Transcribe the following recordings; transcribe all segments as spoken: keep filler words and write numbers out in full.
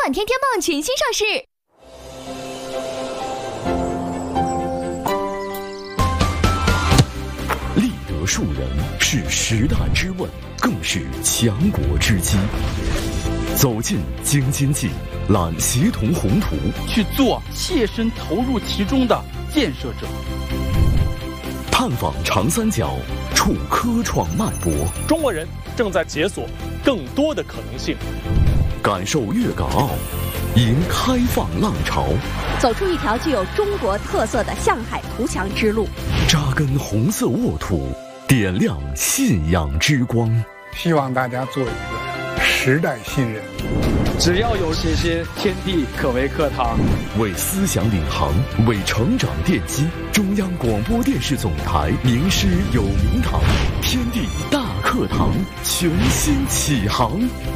管天天棒全新上市。 立德树人是时代之问，更是强国之基。走进京津冀，揽协同宏图， 去做切身投入其中的建设者。 探访长三角，触科创脉搏。 中国人正在解锁更多的可能性。 感受粤港澳，迎开放浪潮。 走出一条具有中国特色的向海图强之路。 扎根红色沃土，点亮信仰之光。 希望大家做一个时代新人。 只要有信心，天地可为课堂。 为思想领航，为成长奠基。中央广播电视总台名师有名堂，天地大课堂全新启航。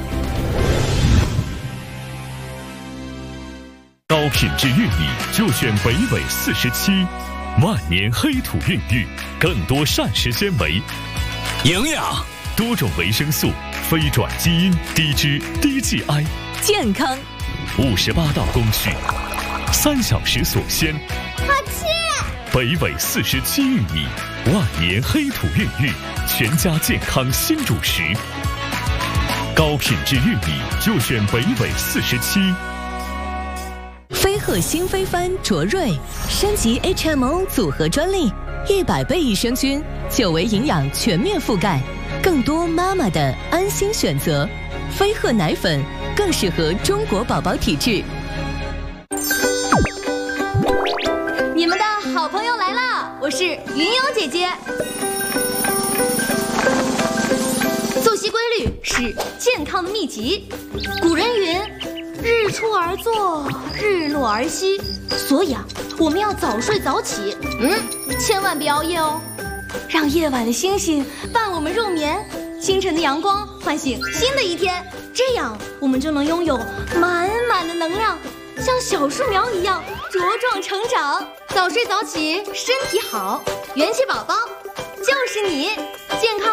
高品质玉米就选北纬四十七，万年黑土孕育，更多膳食纤维、 营养、 多种维生素、非转基因、低脂、低 G I， 健康。 五十八道工序，三小时锁鲜。 好吃。 北纬四十七玉米，万年黑土孕育，全家健康新主食。高品质玉米就选北纬四十七。 飞鹤新飞帆卓瑞升级 H M O 组合专利，一百倍益生菌，久维营养全面覆盖，更多妈妈的安心选择。飞鹤奶粉更适合中国宝宝体质。你们的好朋友来了，我是云游姐姐。作息规律是健康的秘籍。古人云，日出而作，日落而息，所以啊，我们要早睡早起，嗯，千万别熬夜哦，让夜晚的星星伴我们入眠，清晨的阳光唤醒新的一天，这样我们就能拥有满满的能量，像小树苗一样茁壮成长。早睡早起，身体好，元气宝宝就是你，健康